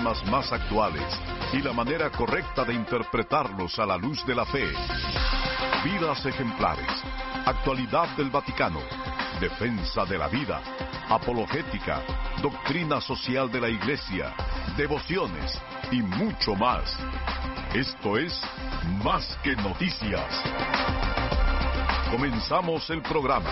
temas más actuales y la manera correcta de interpretarlos a la luz de la fe. Vidas ejemplares, actualidad del Vaticano, defensa de la vida, apologética, doctrina social de la Iglesia, devociones y mucho más. Esto es Más que Noticias. Comenzamos el programa.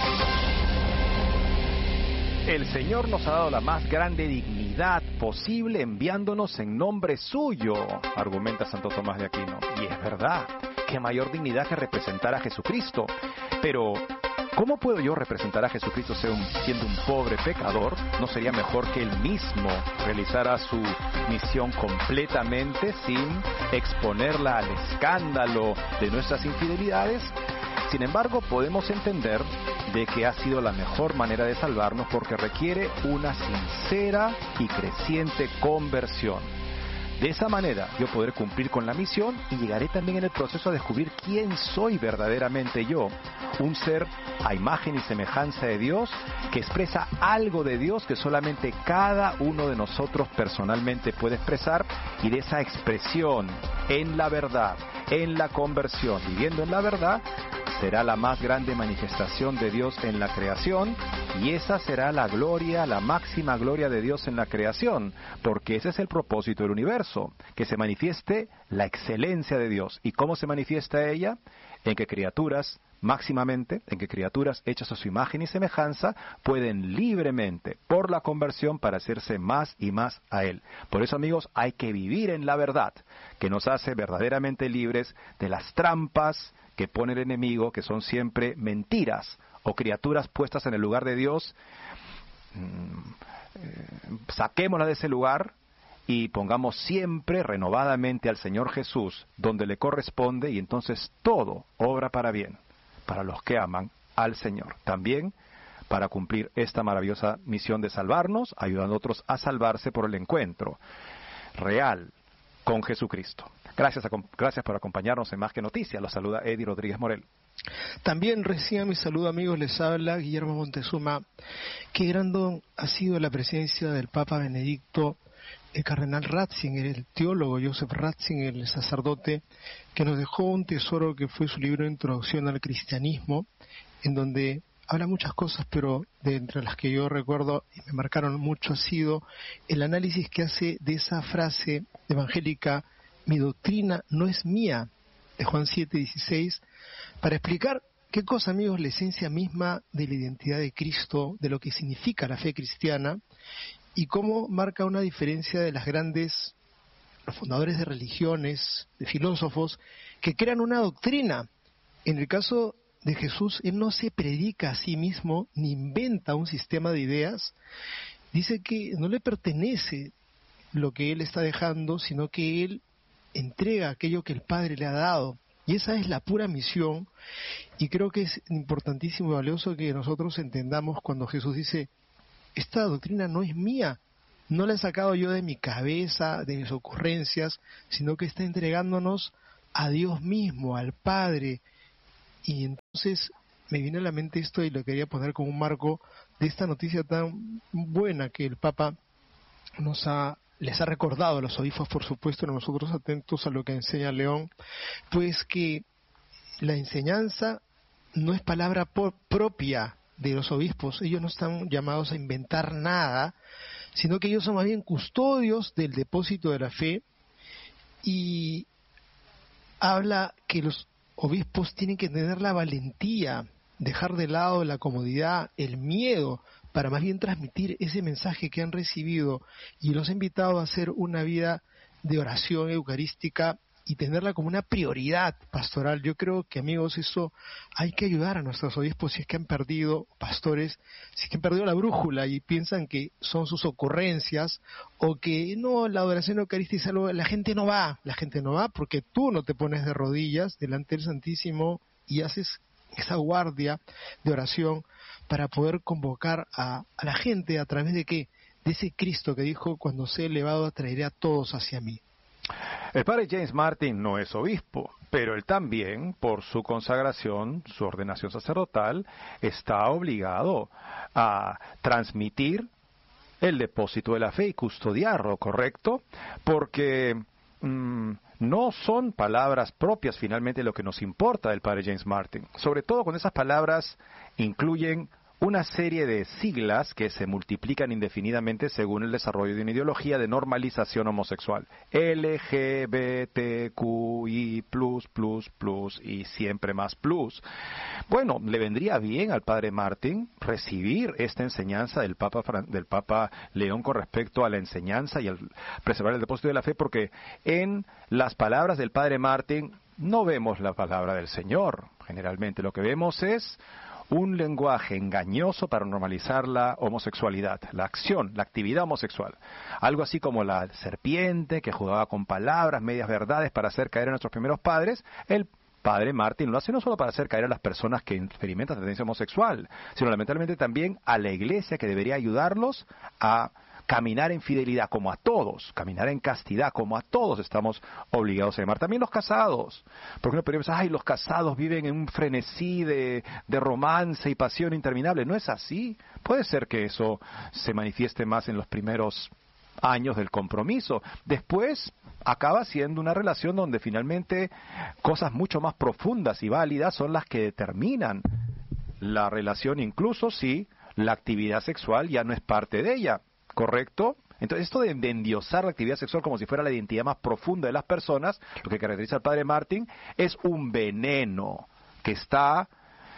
El Señor nos ha dado la más grande dignidad posible enviándonos en nombre suyo, argumenta Santo Tomás de Aquino. Y es verdad, qué mayor dignidad que representar a Jesucristo. Pero, ¿cómo puedo yo representar a Jesucristo siendo un pobre pecador? ¿No sería mejor que Él mismo realizara su misión completamente sin exponerla al escándalo de nuestras infidelidades? Sin embargo, podemos entender de que ha sido la mejor manera de salvarnos porque requiere una sincera y creciente conversión. De esa manera yo podré cumplir con la misión y llegaré también en el proceso a descubrir quién soy verdaderamente yo, un ser a imagen y semejanza de Dios que expresa algo de Dios que solamente cada uno de nosotros personalmente puede expresar, y de esa expresión en la verdad, en la conversión, viviendo en la verdad, será la más grande manifestación de Dios en la creación, y esa será la gloria, la máxima gloria de Dios en la creación, porque ese es el propósito del universo, que se manifieste la excelencia de Dios. ¿Y cómo se manifiesta ella? En que criaturas, máximamente, en que criaturas hechas a su imagen y semejanza pueden libremente, por la conversión, parecerse más y más a Él. Por eso, amigos, hay que vivir en la verdad, que nos hace verdaderamente libres de las trampas que pone el enemigo, que son siempre mentiras o criaturas puestas en el lugar de Dios. Saquémosla de ese lugar y pongamos siempre renovadamente al Señor Jesús donde le corresponde, y entonces todo obra para bien, para los que aman al Señor. También para cumplir esta maravillosa misión de salvarnos, ayudando a otros a salvarse por el encuentro real con Jesucristo. Gracias por acompañarnos en Más que Noticias. Los saluda Eddie Rodríguez Morel. También reciban mi saludo, amigos. Les habla Guillermo Montezuma. Qué grande ha sido la presencia del Papa Benedicto, el cardenal Ratzinger, el teólogo Joseph Ratzinger, el sacerdote, que nos dejó un tesoro que fue su libro de Introducción al Cristianismo, en donde habla muchas cosas, pero de entre las que yo recuerdo y me marcaron mucho ha sido el análisis que hace de esa frase evangélica: mi doctrina no es mía, de Juan 7:16, para explicar qué cosa, amigos, la esencia misma de la identidad de Cristo, de lo que significa la fe cristiana, y cómo marca una diferencia de los fundadores de religiones, de filósofos, que crean una doctrina. En el caso de Jesús, Él no se predica a sí mismo, ni inventa un sistema de ideas. Dice que no le pertenece lo que Él está dejando, sino que Él entrega aquello que el Padre le ha dado. Y esa es la pura misión, y creo que es importantísimo y valioso que nosotros entendamos cuando Jesús dice: esta doctrina no es mía, no la he sacado yo de mi cabeza, de mis ocurrencias, sino que está entregándonos a Dios mismo, al Padre. Y entonces me viene a la mente esto, y lo quería poner como un marco de esta noticia tan buena que el Papa les ha recordado a los obispos, por supuesto, a nosotros atentos a lo que enseña León, pues que la enseñanza no es palabra propia de los obispos. Ellos no están llamados a inventar nada, sino que ellos son más bien custodios del depósito de la fe, y habla que los obispos tienen que tener la valentía, dejar de lado la comodidad, el miedo, para más bien transmitir ese mensaje que han recibido, y los ha invitado a hacer una vida de oración eucarística y tenerla como una prioridad pastoral. Yo creo que, amigos, eso hay que ayudar a nuestros obispos si es que han perdido, pastores, si es que han perdido la brújula y piensan que son sus ocurrencias, o que no, la adoración eucarística es algo, la gente no va porque tú no te pones de rodillas delante del Santísimo y haces esa guardia de oración para poder convocar a la gente a través de ¿qué? De ese Cristo que dijo: cuando sea elevado atraeré a todos hacia mí. El padre James Martin no es obispo, pero él también, por su consagración, su ordenación sacerdotal, está obligado a transmitir el depósito de la fe y custodiarlo, ¿correcto? Porque no son palabras propias finalmente lo que nos importa del padre James Martin. Sobre todo cuando esas palabras incluyen una serie de siglas que se multiplican indefinidamente según el desarrollo de una ideología de normalización homosexual. LGBTQI+++, y siempre más plus. Bueno, le vendría bien al padre Martin recibir esta enseñanza del Papa León con respecto a la enseñanza y al preservar el depósito de la fe, porque en las palabras del padre Martin no vemos la palabra del Señor. Generalmente lo que vemos es un lenguaje engañoso para normalizar la homosexualidad, la acción, la actividad homosexual. Algo así como la serpiente que jugaba con palabras, medias verdades para hacer caer a nuestros primeros padres. El padre Martin lo hace no solo para hacer caer a las personas que experimentan tendencia homosexual, sino lamentablemente también a la iglesia, que debería ayudarlos a caminar en fidelidad como a todos, caminar en castidad como a todos estamos obligados a llamar. También los casados, porque uno podría pensar, los casados viven en un frenesí de romance y pasión interminable. No es así. Puede ser que eso se manifieste más en los primeros años del compromiso. Después acaba siendo una relación donde finalmente cosas mucho más profundas y válidas son las que determinan la relación, incluso si la actividad sexual ya no es parte de ella. ¿Correcto? Entonces, esto de endiosar la actividad sexual como si fuera la identidad más profunda de las personas, lo que caracteriza al padre Martin, es un veneno que está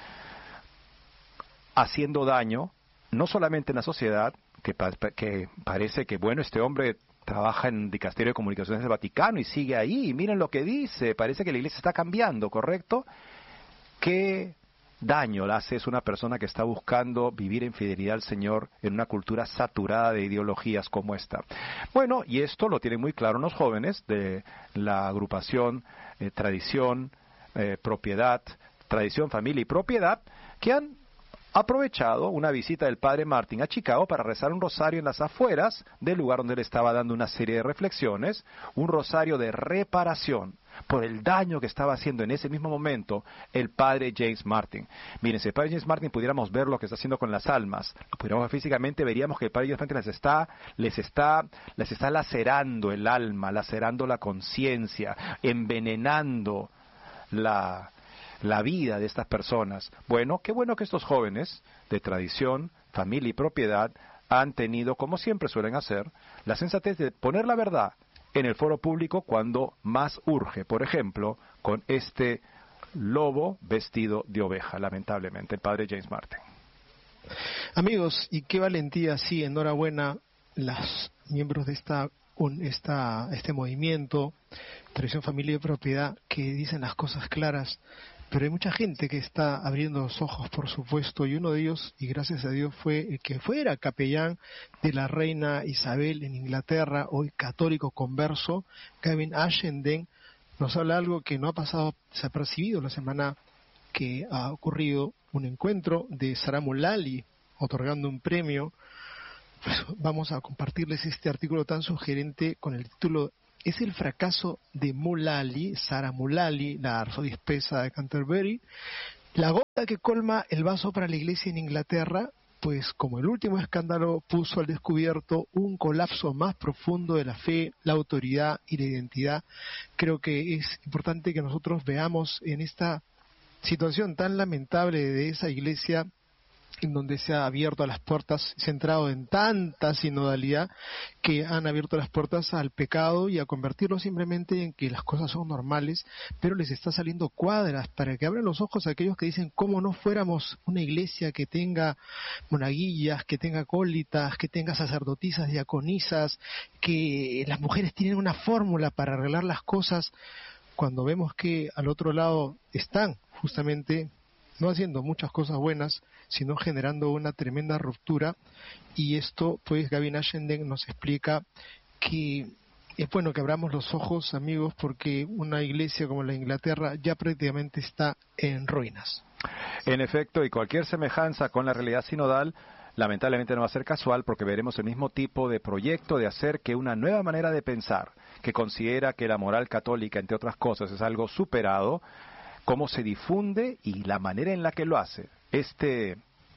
haciendo daño, no solamente en la sociedad, que parece que, bueno, este hombre trabaja en el Dicasterio de Comunicaciones del Vaticano y sigue ahí, y miren lo que dice, parece que la iglesia está cambiando, ¿correcto? ¿Qué daño le hace es una persona que está buscando vivir en fidelidad al Señor en una cultura saturada de ideologías como esta? Bueno, y esto lo tienen muy claro los jóvenes de la agrupación Tradición, Propiedad, Tradición, Familia y Propiedad, que han aprovechado una visita del padre Martin a Chicago para rezar un rosario en las afueras del lugar donde él estaba dando una serie de reflexiones, un rosario de reparación por el daño que estaba haciendo en ese mismo momento el padre James Martin. Miren, si el padre James Martin pudiéramos ver lo que está haciendo con las almas, lo pudiéramos ver físicamente, veríamos que el padre James Martin les está lacerando el alma, lacerando la conciencia, envenenando la vida de estas personas. Bueno, qué bueno que estos jóvenes de Tradición, Familia y Propiedad han tenido, como siempre suelen hacer, la sensatez de poner la verdad en el foro público cuando más urge. Por ejemplo, con este lobo vestido de oveja, lamentablemente, el padre James Martin. Amigos, y qué valentía, sí, enhorabuena los miembros de este movimiento, Tradición, Familia y Propiedad, que dicen las cosas claras. Pero hay mucha gente que está abriendo los ojos, por supuesto, y uno de ellos, y gracias a Dios, fue el que fuera capellán de la reina Isabel en Inglaterra, hoy católico converso, Gavin Ashenden. Nos habla algo que no ha pasado desapercibido la semana que ha ocurrido, un encuentro de Sarah Mullally otorgando un premio. Pues vamos a compartirles este artículo tan sugerente con el título: ¿es el fracaso de Mullally, Sarah Mullally, la arzobispesa de Canterbury, la gota que colma el vaso para la iglesia en Inglaterra? Pues como el último escándalo puso al descubierto un colapso más profundo de la fe, la autoridad y la identidad. Creo que es importante que nosotros veamos en esta situación tan lamentable de esa iglesia, en donde se ha abierto las puertas, centrado en tanta sinodalidad, que han abierto las puertas al pecado y a convertirlo simplemente en que las cosas son normales, pero les está saliendo cuadras para que abran los ojos a aquellos que dicen cómo no fuéramos una iglesia que tenga monaguillas, que tenga acólitas, que tenga sacerdotisas, diaconisas, que las mujeres tienen una fórmula para arreglar las cosas, cuando vemos que al otro lado están justamente no haciendo muchas cosas buenas, sino generando una tremenda ruptura. Y esto, pues, Gavin Ashenden nos explica que es bueno que abramos los ojos, amigos, porque una iglesia como la de Inglaterra ya prácticamente está en ruinas. En efecto, y cualquier semejanza con la realidad sinodal lamentablemente no va a ser casual, porque veremos el mismo tipo de proyecto de hacer que una nueva manera de pensar, que considera que la moral católica, entre otras cosas, es algo superado, cómo se difunde y la manera en la que lo hace. Este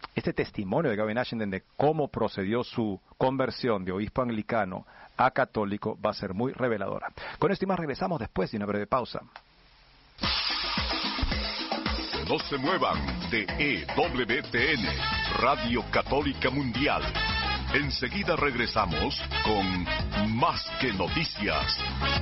Este testimonio de Gavin Ashenden de cómo procedió su conversión de obispo anglicano a católico va a ser muy reveladora. Con esto y más regresamos después de una breve pausa. No se muevan de EWTN, Radio Católica Mundial. Enseguida regresamos con Más que Noticias.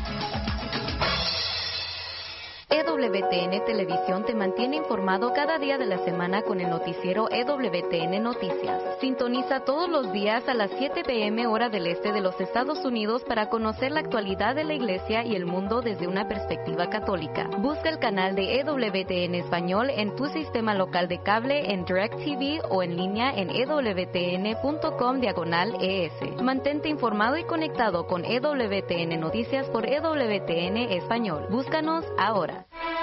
EWTN Televisión te mantiene informado cada día de la semana con el noticiero EWTN Noticias. Sintoniza todos los días a las 7 p.m. hora del este de los Estados Unidos para conocer la actualidad de la Iglesia y el mundo desde una perspectiva católica. Busca el canal de EWTN Español en tu sistema local de cable, en DirecTV o en línea en ewtn.com/ES. Mantente informado y conectado con EWTN Noticias por EWTN Español. Búscanos ahora.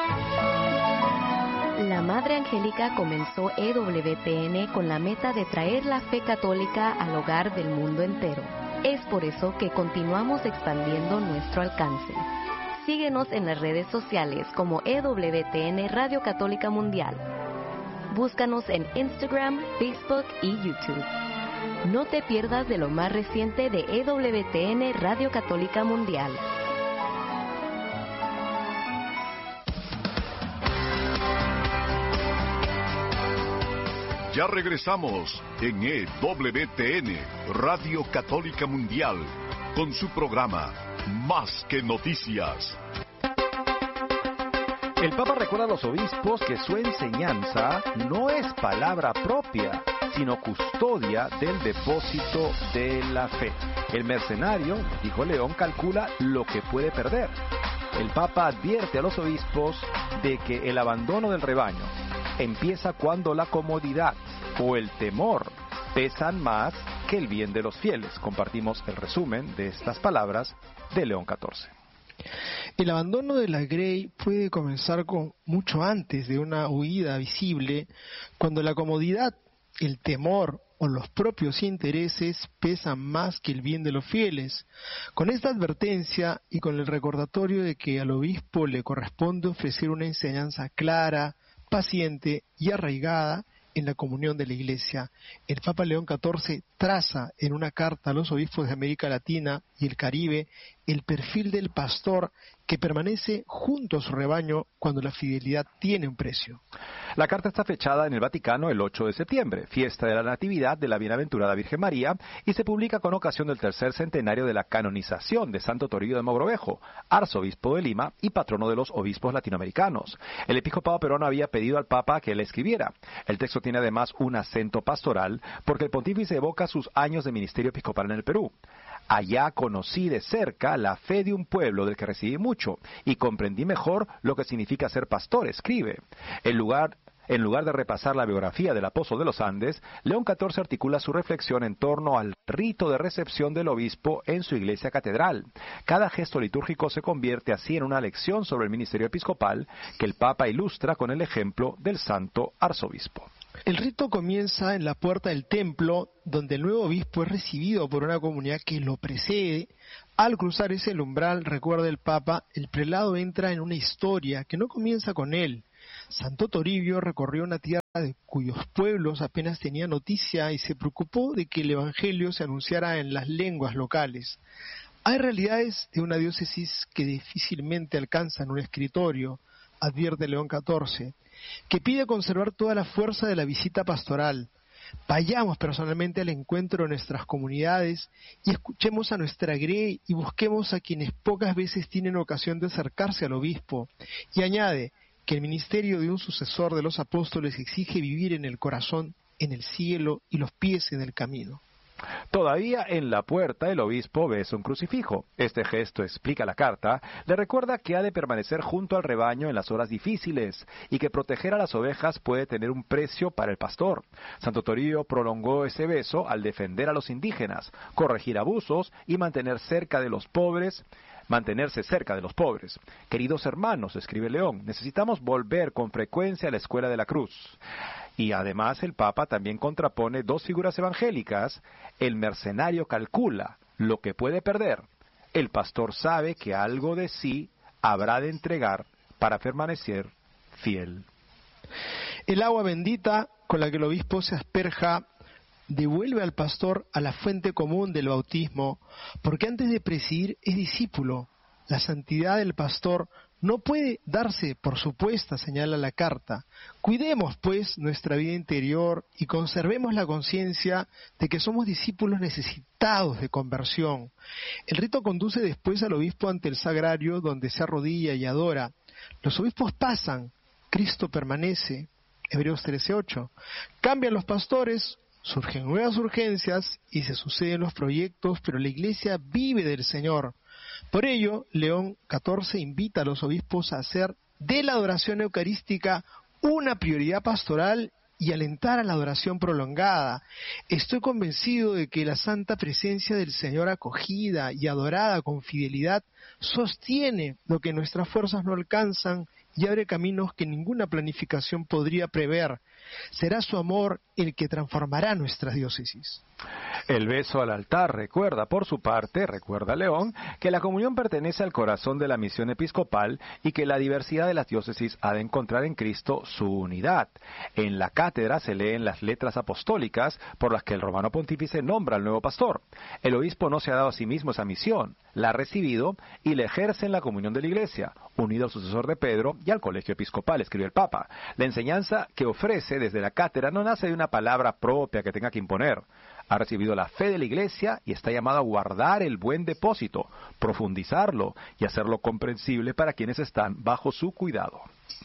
La Madre Angélica comenzó EWTN con la meta de traer la fe católica al hogar del mundo entero. Es por eso que continuamos expandiendo nuestro alcance. Síguenos en las redes sociales como EWTN Radio Católica Mundial. Búscanos en Instagram, Facebook y YouTube. No te pierdas de lo más reciente de EWTN Radio Católica Mundial. Ya regresamos en EWTN, Radio Católica Mundial, con su programa Más que Noticias. El Papa recuerda a los obispos que su enseñanza no es palabra propia, sino custodia del depósito de la fe. El mercenario, dijo León, calcula lo que puede perder. El Papa advierte a los obispos de que el abandono del rebaño empieza cuando la comodidad o el temor pesan más que el bien de los fieles. Compartimos el resumen de estas palabras de León XIV. El abandono de la Grey puede comenzar con mucho antes de una huida visible, cuando la comodidad, el temor o los propios intereses pesan más que el bien de los fieles. Con esta advertencia y con el recordatorio de que al obispo le corresponde ofrecer una enseñanza clara, paciente y arraigada en la comunión de la Iglesia, el Papa León XIV traza en una carta a los obispos de América Latina y el Caribe el perfil del pastor que permanece junto a su rebaño cuando la fidelidad tiene un precio. La carta está fechada en el Vaticano el 8 de septiembre, fiesta de la Natividad de la Bienaventurada Virgen María, y se publica con ocasión del tercer centenario de la canonización de Santo Toribio de Mogrovejo, arzobispo de Lima y patrono de los obispos latinoamericanos. El episcopado peruano había pedido al Papa que le escribiera. El texto tiene además un acento pastoral porque el pontífice evoca sus años de ministerio episcopal en el Perú. Allá conocí de cerca la fe de un pueblo del que recibí mucho y comprendí mejor lo que significa ser pastor, escribe. En lugar de repasar la biografía del apóstol de los Andes, León XIV articula su reflexión en torno al rito de recepción del obispo en su iglesia catedral. Cada gesto litúrgico se convierte así en una lección sobre el ministerio episcopal que el Papa ilustra con el ejemplo del santo arzobispo. El rito comienza en la puerta del templo, donde el nuevo obispo es recibido por una comunidad que lo precede. Al cruzar ese umbral, recuerda el Papa, el prelado entra en una historia que no comienza con él. Santo Toribio recorrió una tierra de cuyos pueblos apenas tenía noticia y se preocupó de que el Evangelio se anunciara en las lenguas locales. Hay realidades de una diócesis que difícilmente alcanzan un escritorio, advierte León XIV, que pide conservar toda la fuerza de la visita pastoral. Vayamos personalmente al encuentro de nuestras comunidades y escuchemos a nuestra grey y busquemos a quienes pocas veces tienen ocasión de acercarse al obispo. Y añade que el ministerio de un sucesor de los apóstoles exige vivir en el corazón, en el cielo y los pies en el camino. Todavía en la puerta el obispo besa un crucifijo. Este gesto, explica la carta, le recuerda que ha de permanecer junto al rebaño en las horas difíciles y que proteger a las ovejas puede tener un precio para el pastor. Santo Toribio prolongó ese beso al defender a los indígenas, corregir abusos y mantenerse cerca de los pobres. Queridos hermanos, escribe León, necesitamos volver con frecuencia a la escuela de la cruz. Y además el Papa también contrapone dos figuras evangélicas. El mercenario calcula lo que puede perder. El pastor sabe que algo de sí habrá de entregar para permanecer fiel. El agua bendita con la que el obispo se asperja devuelve al pastor a la fuente común del bautismo, porque antes de presidir es discípulo. La santidad del pastor no puede darse por supuesta, señala la carta. Cuidemos, pues, nuestra vida interior y conservemos la conciencia de que somos discípulos necesitados de conversión. El rito conduce después al obispo ante el sagrario, donde se arrodilla y adora. Los obispos pasan, Cristo permanece, Hebreos 13:8. Cambian los pastores, surgen nuevas urgencias y se suceden los proyectos, pero la Iglesia vive del Señor. Por ello, León XIV invita a los obispos a hacer de la adoración eucarística una prioridad pastoral y alentar a la adoración prolongada. Estoy convencido de que la santa presencia del Señor acogida y adorada con fidelidad sostiene lo que nuestras fuerzas no alcanzan y abre caminos que ninguna planificación podría prever. Será su amor el que transformará nuestras diócesis. El beso al altar recuerda, por su parte, recuerda León, que la comunión pertenece al corazón de la misión episcopal y que la diversidad de las diócesis ha de encontrar en Cristo su unidad. En la cátedra se leen las letras apostólicas por las que el romano pontífice nombra al nuevo pastor. El obispo no se ha dado a sí mismo esa misión, la ha recibido y la ejerce en la comunión de la Iglesia, unido al sucesor de Pedro y al colegio episcopal, escribe el Papa. La enseñanza que ofrece desde la cátedra no nace de una palabra propia que tenga que imponer. Ha recibido la fe de la Iglesia y está llamado a guardar el buen depósito, profundizarlo y hacerlo comprensible para quienes están bajo su cuidado.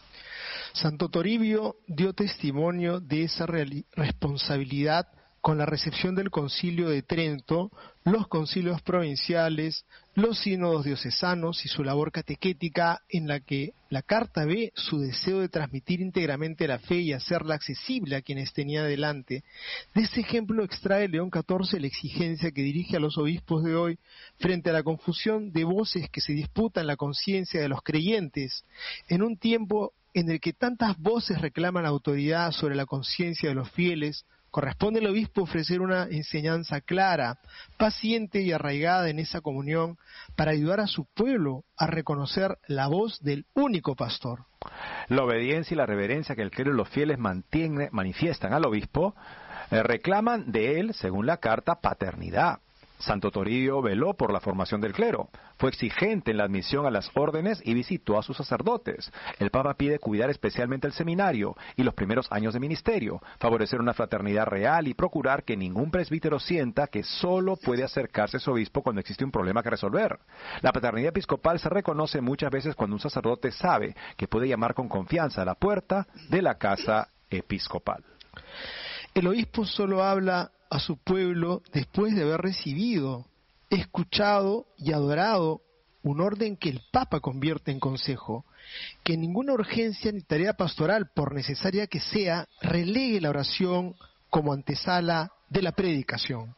Santo Toribio dio testimonio de esa responsabilidad con la recepción del Concilio de Trento, los concilios provinciales, los sínodos diocesanos y su labor catequética, en la que la carta ve su deseo de transmitir íntegramente la fe y hacerla accesible a quienes tenía delante. De este ejemplo extrae León XIV la exigencia que dirige a los obispos de hoy frente a la confusión de voces que se disputan la conciencia de los creyentes, en un tiempo en el que tantas voces reclaman autoridad sobre la conciencia de los fieles. Corresponde al obispo ofrecer una enseñanza clara, paciente y arraigada en esa comunión para ayudar a su pueblo a reconocer la voz del único pastor. La obediencia y la reverencia que el clero y los fieles manifiestan al obispo reclaman de él, según la carta, paternidad. Santo Toribio veló por la formación del clero, fue exigente en la admisión a las órdenes y visitó a sus sacerdotes. El Papa pide cuidar especialmente el seminario y los primeros años de ministerio, favorecer una fraternidad real y procurar que ningún presbítero sienta que solo puede acercarse a su obispo cuando existe un problema que resolver. La paternidad episcopal se reconoce muchas veces cuando un sacerdote sabe que puede llamar con confianza a la puerta de la casa episcopal. El obispo solo habla a su pueblo después de haber recibido, escuchado y adorado un orden que el Papa convierte en consejo, que ninguna urgencia ni tarea pastoral, por necesaria que sea, relegue la oración como antesala de la predicación.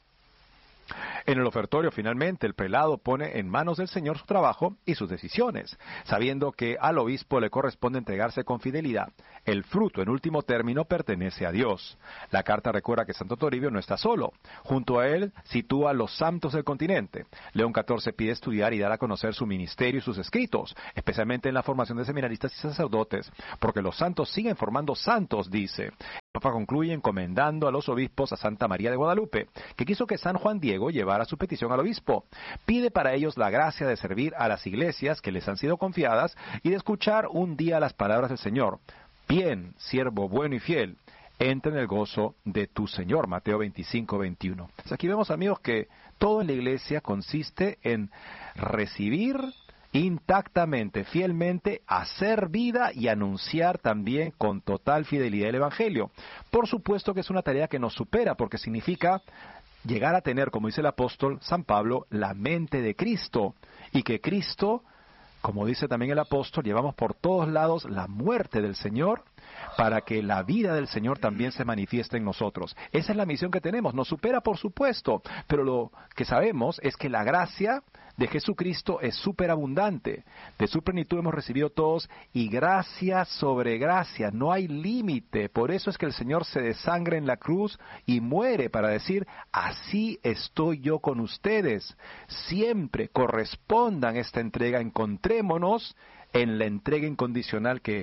En el ofertorio, finalmente, el prelado pone en manos del Señor su trabajo y sus decisiones, sabiendo que al obispo le corresponde entregarse con fidelidad. El fruto, en último término, pertenece a Dios. La carta recuerda que Santo Toribio no está solo. Junto a él sitúa los santos del continente. León XIV pide estudiar y dar a conocer su ministerio y sus escritos, especialmente en la formación de seminaristas y sacerdotes, porque los santos siguen formando santos, dice. El Papa concluye encomendando a los obispos a Santa María de Guadalupe, que quiso que San Juan Diego llevara su petición al obispo. Pide para ellos la gracia de servir a las iglesias que les han sido confiadas y de escuchar un día las palabras del Señor. Bien, siervo bueno y fiel, entra en el gozo de tu Señor. Mateo 25:21. Aquí vemos, amigos, que todo en la iglesia consiste en recibir intactamente, fielmente, hacer vida y anunciar también con total fidelidad el Evangelio. Por supuesto que es una tarea que nos supera, porque significa llegar a tener, como dice el apóstol San Pablo, la mente de Cristo, y que Cristo, como dice también el apóstol, llevamos por todos lados la muerte del Señor para que la vida del Señor también se manifieste en nosotros. Esa es la misión que tenemos. Nos supera, por supuesto, pero lo que sabemos es que la gracia de Jesucristo es superabundante. De su plenitud hemos recibido todos, y gracia sobre gracia. No hay límite. Por eso es que el Señor se desangra en la cruz y muere para decir: así estoy yo con ustedes. Siempre correspondan esta entrega. Encontrémonos en la entrega incondicional que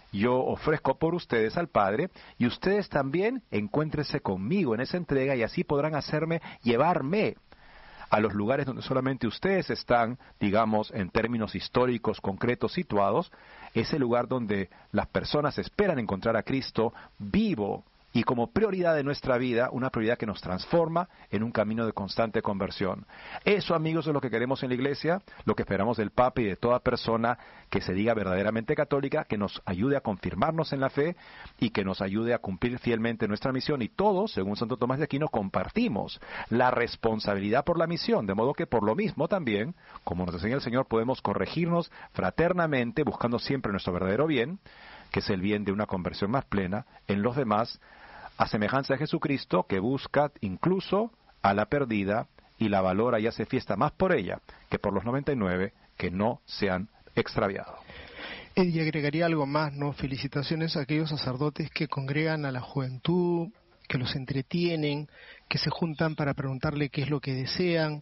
yo ofrezco por ustedes al Padre, y ustedes también encuéntrense conmigo en esa entrega, y así podrán llevarme a los lugares donde solamente ustedes están, digamos, en términos históricos, concretos, situados, ese lugar donde las personas esperan encontrar a Cristo vivo y como prioridad de nuestra vida, una prioridad que nos transforma en un camino de constante conversión. Eso, amigos, es lo que queremos en la Iglesia, lo que esperamos del Papa y de toda persona que se diga verdaderamente católica, que nos ayude a confirmarnos en la fe y que nos ayude a cumplir fielmente nuestra misión. Y todos, según Santo Tomás de Aquino, compartimos la responsabilidad por la misión, de modo que por lo mismo también, como nos enseña el Señor, podemos corregirnos fraternamente, buscando siempre nuestro verdadero bien, que es el bien de una conversión más plena en los demás, a semejanza de Jesucristo, que busca incluso a la perdida y la valora y hace fiesta más por ella que por los 99 que no se han extraviado. Y agregaría algo más, ¿no? Felicitaciones a aquellos sacerdotes que congregan a la juventud, que los entretienen, que se juntan para preguntarle qué es lo que desean.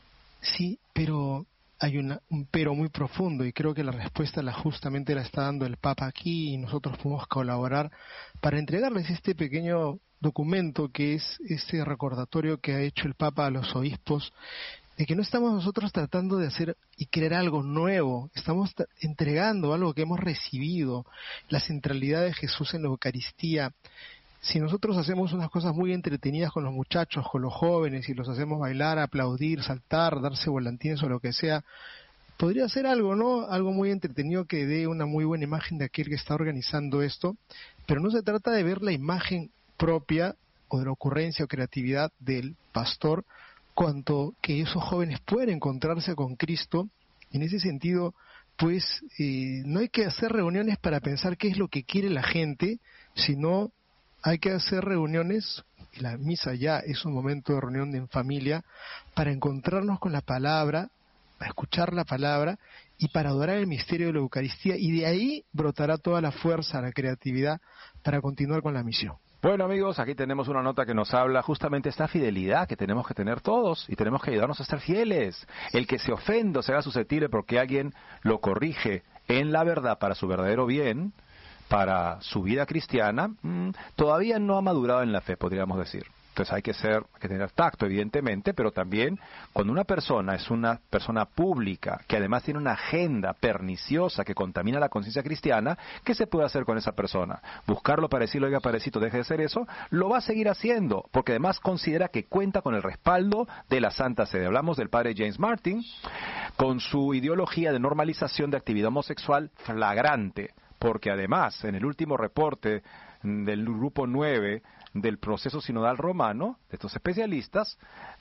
Sí, pero hay un pero muy profundo, y creo que la respuesta justamente la está dando el Papa aquí, y nosotros podemos colaborar para entregarles este pequeño documento que es este recordatorio que ha hecho el Papa a los obispos, de que no estamos nosotros tratando de hacer y crear algo nuevo, estamos entregando algo que hemos recibido, la centralidad de Jesús en la Eucaristía. Si nosotros hacemos unas cosas muy entretenidas con los muchachos, con los jóvenes, y los hacemos bailar, aplaudir, saltar, darse volantines o lo que sea, podría ser algo, ¿no? Algo muy entretenido que dé una muy buena imagen de aquel que está organizando esto, pero no se trata de ver la imagen propia o de la ocurrencia o creatividad del pastor, cuanto que esos jóvenes pueden encontrarse con Cristo. En ese sentido, pues no hay que hacer reuniones para pensar qué es lo que quiere la gente, sino hay que hacer reuniones, y la misa ya es un momento de reunión en familia, para encontrarnos con la palabra, para escuchar la palabra y para adorar el misterio de la Eucaristía, y de ahí brotará toda la fuerza, la creatividad para continuar con la misión. Bueno, amigos, aquí tenemos una nota que nos habla justamente de esta fidelidad que tenemos que tener todos, y tenemos que ayudarnos a ser fieles. El que se ofenda o se haga susceptible porque alguien lo corrige en la verdad para su verdadero bien, para su vida cristiana, todavía no ha madurado en la fe, podríamos decir. Entonces hay que tener tacto, evidentemente, pero también cuando una persona es una persona pública, que además tiene una agenda perniciosa que contamina la conciencia cristiana, ¿qué se puede hacer con esa persona? Buscarlo para decirle, oiga, parecito, deje de hacer eso. Lo va a seguir haciendo, porque además considera que cuenta con el respaldo de la Santa Sede. Hablamos del padre James Martin, con su ideología de normalización de actividad homosexual flagrante, porque además, en el último reporte del grupo 9 del proceso sinodal romano, de estos especialistas,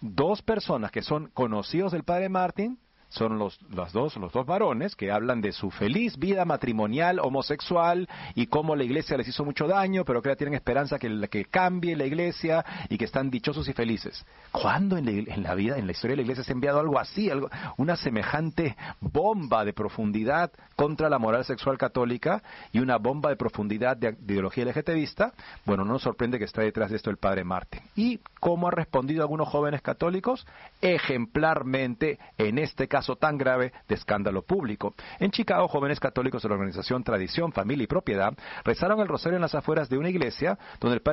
2 personas que son conocidos del padre Martín, son los dos varones que hablan de su feliz vida matrimonial homosexual y cómo la iglesia les hizo mucho daño, pero que ahora tienen esperanza que cambie la iglesia y que están dichosos y felices. ¿Cuándo en la vida, en la historia de la iglesia se ha enviado algo así, una semejante bomba de profundidad contra la moral sexual católica y una bomba de profundidad de ideología LGTBista? Bueno, no nos sorprende que está detrás de esto el padre Martín. ¿Y cómo han respondido algunos jóvenes católicos? Ejemplarmente, en este caso tan grave de escándalo público. En Chicago, jóvenes católicos de la organización Tradición, Familia y Propiedad rezaron el rosario en las afueras de una iglesia donde el padre